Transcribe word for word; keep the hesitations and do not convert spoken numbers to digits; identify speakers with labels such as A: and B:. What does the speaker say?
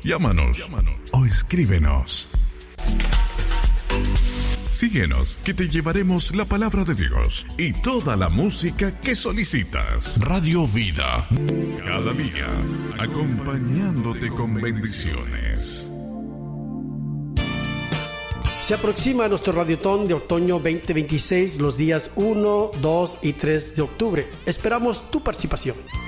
A: Llámanos, Llámanos. o escríbenos. Síguenos, que te llevaremos la palabra de Dios y toda la música que solicitas. Radio Vida. Cada día, acompañándote con bendiciones.
B: Se aproxima nuestro Radiotón de Otoño veinte veintiséis los días uno, dos y tres de octubre. Esperamos tu participación.